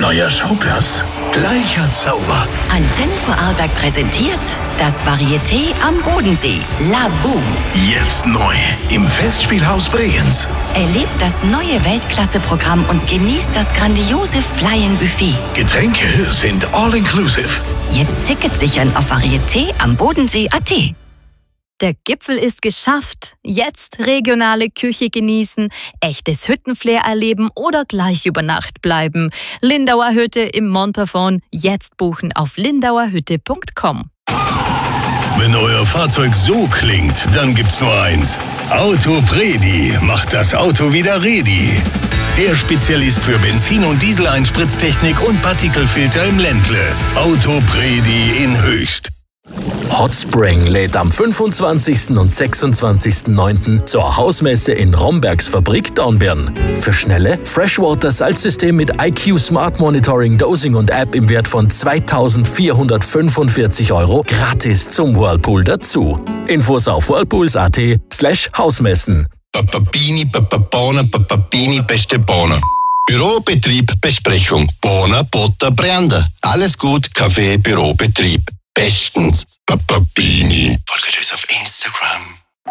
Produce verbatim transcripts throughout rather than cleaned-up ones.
Neuer Schauplatz, gleicher Zauber. Antenne Vorarlberg präsentiert das Varieté am Bodensee. La Boom. Jetzt neu im Festspielhaus Bregenz. Erlebt das neue Weltklasse-Programm und genießt das grandiose Fly-in-Buffet. Getränke sind all-inclusive. Jetzt Tickets sichern auf varieté am bodensee punkt a t. Der Gipfel ist geschafft. Jetzt regionale Küche genießen, echtes Hüttenflair erleben oder gleich über Nacht bleiben. Lindauer Hütte im Montafon. Jetzt buchen auf lindauer hütte punkt com. Wenn euer Fahrzeug so klingt, dann gibt's nur eins. Autopredi macht das Auto wieder ready. Der Spezialist für Benzin- und Diesel-Einspritztechnik und Partikelfilter im Ländle. Autopredi in Höchst. Hotspring lädt am fünfundzwanzigsten und sechsundzwanzigsten neunten zur Hausmesse in Rombergs Fabrik Dornbirn. Für schnelle Freshwater-Salzsystem mit I Q Smart Monitoring, Dosing und App im Wert von zweitausendvierhundertfünfundvierzig Euro gratis zum Whirlpool dazu. Infos auf whirlpools.at slash Hausmessen. Papabini, Papabona, Papabini, beste Bohne. Bürobetrieb, Besprechung. Bohne, Butter, Brande. Alles gut, Kaffee, Bürobetrieb. Bestens. Papabini. Folgt uns auf Instagram.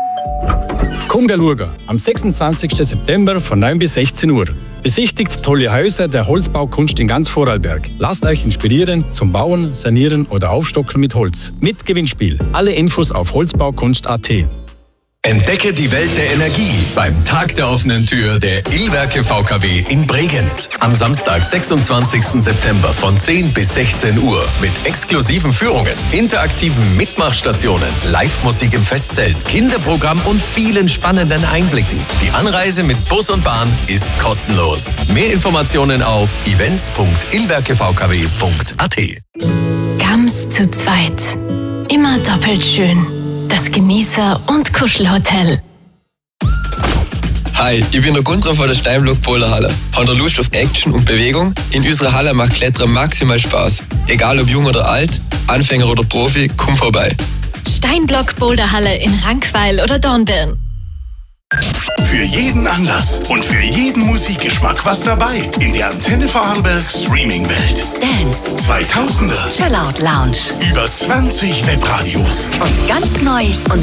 Komm schauen. Am sechsundzwanzigsten September von neun bis sechzehn Uhr. Besichtigt tolle Häuser der Holzbaukunst in ganz Vorarlberg. Lasst euch inspirieren zum Bauen, Sanieren oder Aufstocken mit Holz. Mit Gewinnspiel. Alle Infos auf holzbaukunst punkt a t. Entdecke die Welt der Energie beim Tag der offenen Tür der Illwerke V K W in Bregenz. Am Samstag, sechsundzwanzigsten September von zehn bis sechzehn Uhr mit exklusiven Führungen, interaktiven Mitmachstationen, Live-Musik im Festzelt, Kinderprogramm und vielen spannenden Einblicken. Die Anreise mit Bus und Bahn ist kostenlos. Mehr Informationen auf events punkt illwerke v k w punkt a t. Gams zu zweit. Immer doppelt schön. Das Genießer- und Kuschelhotel. Hi, ich bin der Gunther von der Steinblock Boulderhalle. Habt ihr Lust auf Action und Bewegung? In unserer Halle macht Klettern maximal Spaß. Egal ob jung oder alt, Anfänger oder Profi, komm vorbei. Steinblock Boulderhalle in Rankweil oder Dornbirn. Für jeden Anlass und für jeden Musikgeschmack was dabei in der Antenne Vorarlberg Streaming-Welt. Dance, zweitausender, Chillout Lounge über zwanzig Webradios. und ganz neu